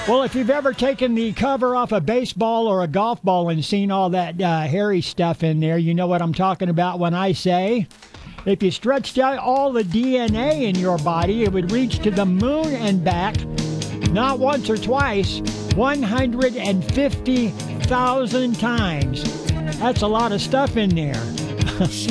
Well, if you've ever taken the cover off a baseball or a golf ball and seen all that hairy stuff in there, you know what I'm talking about when I say, if you stretched out all the DNA in your body, it would reach to the moon and back, not once or twice, 150,000 times. That's a lot of stuff in there.